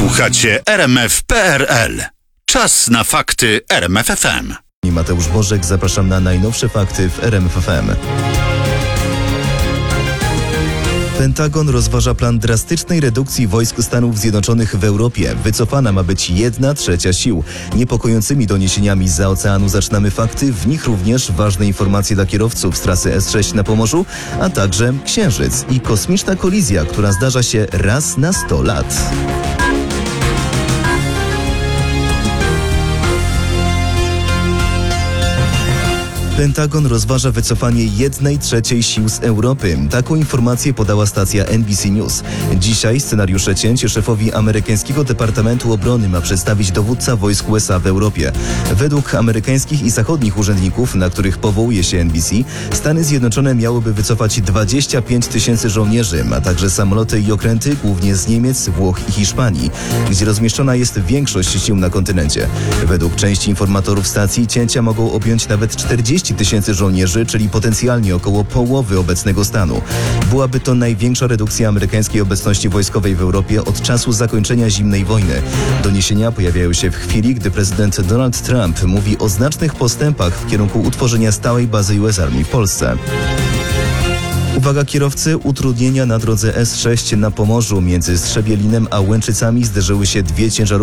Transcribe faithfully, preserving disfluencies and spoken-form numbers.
Słuchacie R M F kropka P R L. Czas na fakty R M F F M. Mateusz Bożek, zapraszam na najnowsze fakty w R M F F M. Pentagon rozważa plan drastycznej redukcji wojsk Stanów Zjednoczonych w Europie. Wycofana ma być jedna trzecia sił. Niepokojącymi doniesieniami zza oceanu zaczynamy fakty, w nich również ważne informacje dla kierowców z trasy S sześć na Pomorzu, a także Księżyc i kosmiczna kolizja, która zdarza się raz na sto lat. Pentagon rozważa wycofanie jednej trzeciej sił z Europy. Taką informację podała stacja N B C News. Dzisiaj scenariusze cięć szefowi amerykańskiego Departamentu Obrony ma przedstawić dowódca wojsk U S A w Europie. Według amerykańskich i zachodnich urzędników, na których powołuje się N B C, Stany Zjednoczone miałyby wycofać dwadzieścia pięć tysięcy żołnierzy, a także samoloty i okręty głównie z Niemiec, Włoch i Hiszpanii, gdzie rozmieszczona jest większość sił na kontynencie. Według części informatorów stacji cięcia mogą objąć nawet czterdzieści tysięcy żołnierzy, czyli potencjalnie około połowy obecnego stanu. Byłaby to największa redukcja amerykańskiej obecności wojskowej w Europie od czasu zakończenia zimnej wojny. Doniesienia pojawiają się w chwili, gdy prezydent Donald Trump mówi o znacznych postępach w kierunku utworzenia stałej bazy U S Armii w Polsce. Uwaga kierowcy, utrudnienia na drodze S sześć na Pomorzu. Między Strzebielinem a Łęczycami zderzyły się dwie ciężarówki